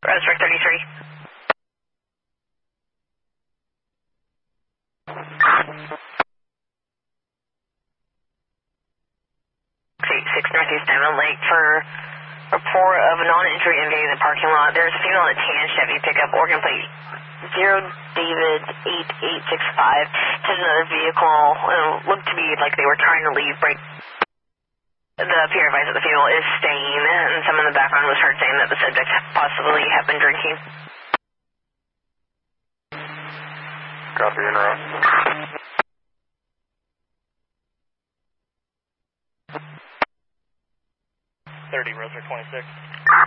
Rosebrook 33. Six Northeast Diamond Lake for report of a non-entry invading the parking lot. There's a female in a tan Chevy pickup, Oregon plate 0 David 8865. Said another vehicle looked to be like they were trying to leave. Break. The peer advised that the female is staying, and someone in the background was heard saying that the subject possibly had been drinking. Copy, interrupt. 30, Roser 26.